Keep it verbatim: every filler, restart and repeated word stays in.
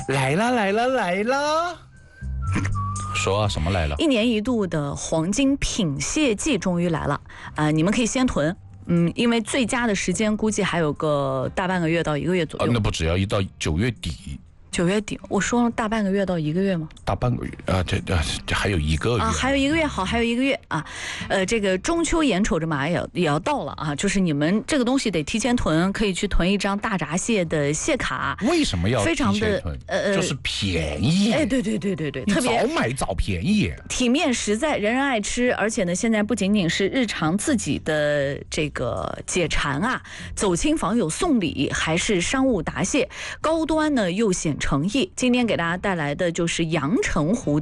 来了来了来了。说、啊、什么来了？ 一年一度的黄金品蟹季终于来了啊、呃！你们可以先囤，嗯，因为最佳的时间估计还有个大半个月到一个月左右。 啊、那不只要一到九月底。 九月底，我说了大半个月到一个月吗？ 大半个月啊，这这这还有一个月啊，还有一个月，好，还有一个月啊，呃，这个中秋眼瞅着马也要也要到了啊，就是你们这个东西得提前囤，可以去囤一张大闸蟹的蟹卡。 为什么要非常的呃，就是便宜。 哎，对对对对对，特别早买早便宜， 体面实在，人人爱吃，而且呢，现在不仅仅是日常自己的这个解馋啊，走亲访友送礼，还是商务答谢，高端呢又显诚意。今天给大家带来的就是阳澄湖